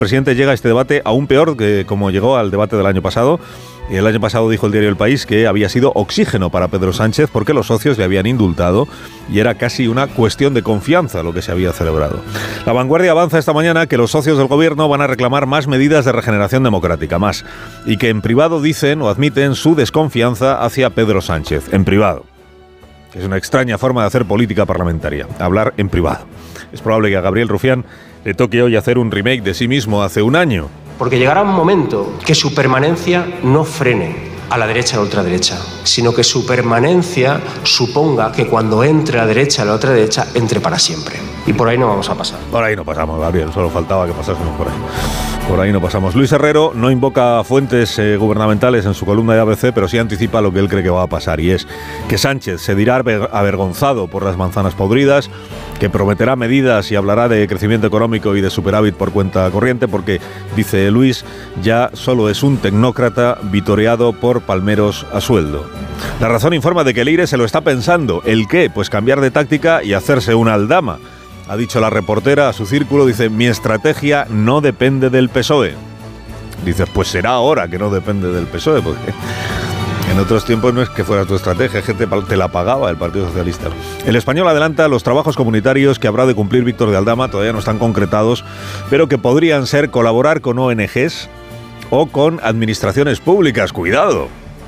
presidente llega a este debate aún peor que como llegó al debate del año pasado. Y el año pasado dijo el diario El País que había sido oxígeno para Pedro Sánchez porque los socios le habían indultado y era casi una cuestión de confianza lo que se había celebrado. La Vanguardia avanza esta mañana que los socios del gobierno van a reclamar más medidas de regeneración democrática, más, y que en privado dicen o admiten su desconfianza hacia Pedro Sánchez, en privado. Es una extraña forma de hacer política parlamentaria, hablar en privado. Es probable que a Gabriel Rufián le toque hoy hacer un remake de sí mismo hace un año. Porque llegará un momento que su permanencia no frene a la derecha y a la ultraderecha, sino que su permanencia suponga que cuando entre a la derecha y a la ultraderecha, entre para siempre. Y por ahí no vamos a pasar. Por ahí no pasamos, Gabriel, solo faltaba que pasásemos por ahí. Por ahí no pasamos. Luis Herrero no invoca fuentes gubernamentales en su columna de ABC, pero sí anticipa lo que él cree que va a pasar, y es que Sánchez se dirá avergonzado por las manzanas podridas, que prometerá medidas y hablará de crecimiento económico y de superávit por cuenta corriente, porque, dice Luis, ya solo es un tecnócrata vitoreado por palmeros a sueldo. La Razón informa de que Leire se lo está pensando. ¿El qué? Pues cambiar de táctica y hacerse una aldama. Ha dicho la reportera a su círculo, dice, mi estrategia no depende del PSOE. Dices, pues será ahora que no depende del PSOE, porque en otros tiempos no es que fuera tu estrategia, es que te la pagaba el Partido Socialista. El Español adelanta los trabajos comunitarios que habrá de cumplir Víctor de Aldama, todavía no están concretados, pero que podrían ser colaborar con ONGs o con administraciones públicas. Cuidado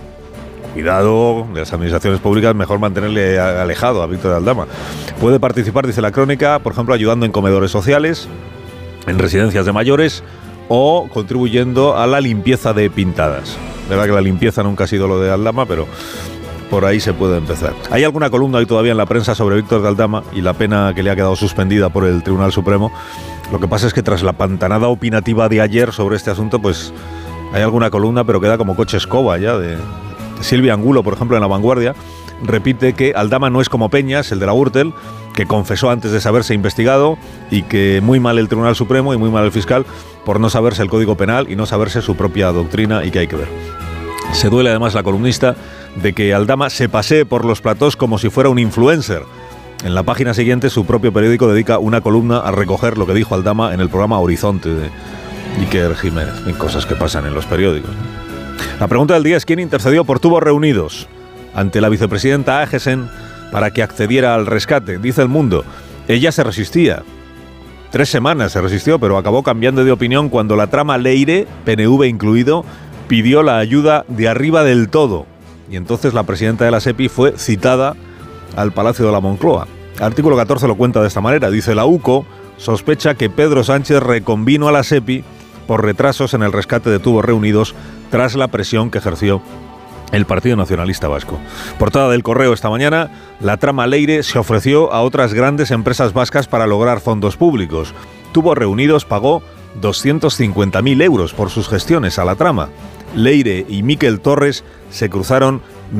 de las administraciones públicas, mejor mantenerle alejado a Víctor de Aldama. Puede participar, dice la crónica, por ejemplo, ayudando en comedores sociales, en residencias de mayores o contribuyendo a la limpieza de pintadas. Verdad que la limpieza nunca ha sido lo de Aldama, pero por ahí se puede empezar. Hay alguna columna hoy todavía en la prensa sobre Víctor de Aldama y la pena que le ha quedado suspendida por el Tribunal Supremo. Lo que pasa es que tras la pantanada opinativa de ayer sobre este asunto, pues hay alguna columna, pero queda como coche escoba ya de Silvia Angulo, por ejemplo, en La Vanguardia, repite que Aldama no es como Peñas, el de la Gürtel, que confesó antes de saberse investigado, y que muy mal el Tribunal Supremo y muy mal el fiscal por no saberse el Código Penal y no saberse su propia doctrina, y que hay que ver. Se duele además la columnista de que Aldama se pasee por los platós como si fuera un influencer. En la página siguiente, su propio periódico dedica una columna a recoger lo que dijo Aldama en el programa Horizonte de Iker Jiménez, y cosas que pasan en los periódicos. La pregunta del día es quién intercedió por tubos reunidos ante la vicepresidenta Aegesen para que accediera al rescate. Dice El Mundo, ella se resistía. 3 semanas se resistió, pero acabó cambiando de opinión cuando la trama Leire, PNV incluido, pidió la ayuda de arriba del todo. Y entonces la presidenta de la SEPI fue citada al Palacio de la Moncloa. Artículo 14 lo cuenta de esta manera. Dice, la UCO sospecha que Pedro Sánchez reconvino a la SEPI por retrasos en el rescate de tubos reunidos tras la presión que ejerció el Partido Nacionalista Vasco. Portada del Correo esta mañana, la trama Leire se ofreció a otras grandes empresas vascas para lograr fondos públicos. Tubos Reunidos pagó 250.000 euros por sus gestiones a la trama. Leire y Miquel Torres se cruzaron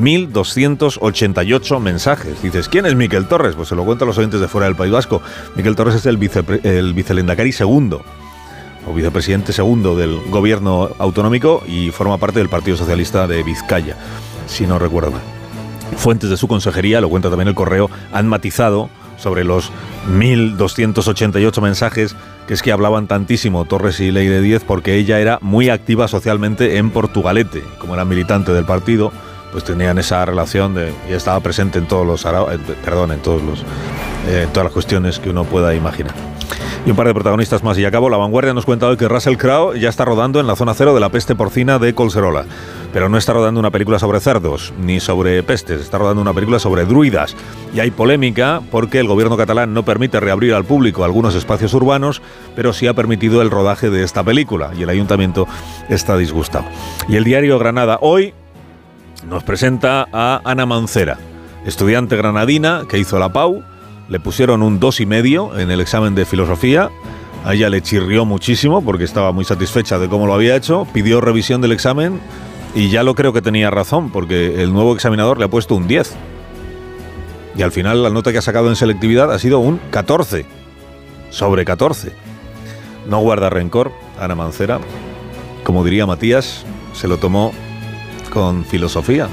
1.288 mensajes. Dices, ¿quién es Miquel Torres? Pues se lo cuento a los oyentes de fuera del País Vasco. Miquel Torres es el vicelendakari segundo, o vicepresidente segundo del gobierno autonómico, y forma parte del Partido Socialista de Vizcaya, si no recuerdo mal. Fuentes de su consejería, lo cuenta también el Correo, han matizado sobre los 1.288 mensajes que es que hablaban tantísimo Torres y Leire Díez porque ella era muy activa socialmente en Portugalete. Como era militante del partido, pues tenían esa relación y estaba presente en todas las cuestiones que uno pueda imaginar. Y un par de protagonistas más y acabo. La Vanguardia nos cuenta hoy que Russell Crowe ya está rodando en la zona cero de la peste porcina de Collserola. Pero no está rodando una película sobre cerdos, ni sobre pestes, está rodando una película sobre druidas. Y hay polémica porque el gobierno catalán no permite reabrir al público algunos espacios urbanos, pero sí ha permitido el rodaje de esta película, y el ayuntamiento está disgustado. Y el diario Granada hoy nos presenta a Ana Mancera, estudiante granadina que hizo la PAU. Le pusieron un 2,5 en el examen de filosofía. A ella le chirrió muchísimo porque estaba muy satisfecha de cómo lo había hecho. Pidió revisión del examen y ya lo creo que tenía razón, porque el nuevo examinador le ha puesto un 10. Y al final la nota que ha sacado en selectividad ha sido un 14 sobre 14. No guarda rencor, Ana Mancera. Como diría Matías, se lo tomó con filosofía.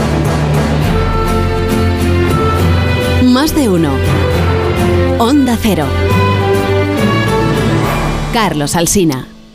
Más de uno. Onda Cero. Carlos Alsina.